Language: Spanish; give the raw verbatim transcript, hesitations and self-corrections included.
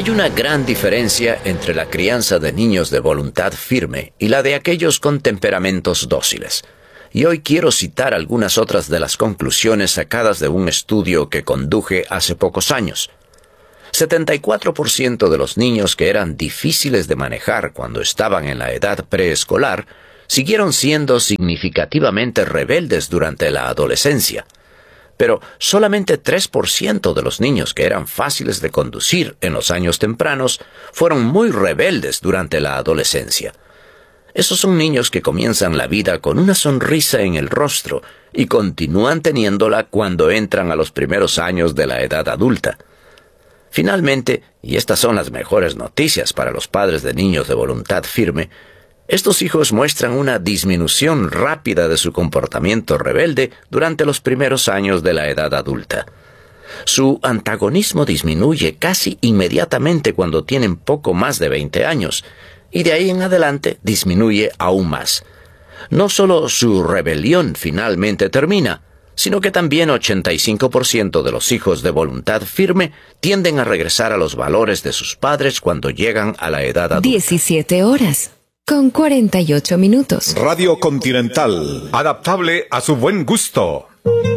Hay una gran diferencia entre la crianza de niños de voluntad firme y la de aquellos con temperamentos dóciles. Y hoy quiero citar algunas otras de las conclusiones sacadas de un estudio que conduje hace pocos años. setenta y cuatro por ciento de los niños que eran difíciles de manejar cuando estaban en la edad preescolar siguieron siendo significativamente rebeldes durante la adolescencia. Pero solamente tres por ciento de los niños que eran fáciles de conducir en los años tempranos fueron muy rebeldes durante la adolescencia. Esos son niños que comienzan la vida con una sonrisa en el rostro y continúan teniéndola cuando entran a los primeros años de la edad adulta. Finalmente, y estas son las mejores noticias para los padres de niños de voluntad firme, estos hijos muestran una disminución rápida de su comportamiento rebelde durante los primeros años de la edad adulta. Su antagonismo disminuye casi inmediatamente cuando tienen poco más de veinte años, y de ahí en adelante disminuye aún más. No solo su rebelión finalmente termina, sino que también ochenta y cinco por ciento de los hijos de voluntad firme tienden a regresar a los valores de sus padres cuando llegan a la edad adulta. diecisiete horas, con cuarenta y ocho minutos. Radio Continental, adaptable a su buen gusto.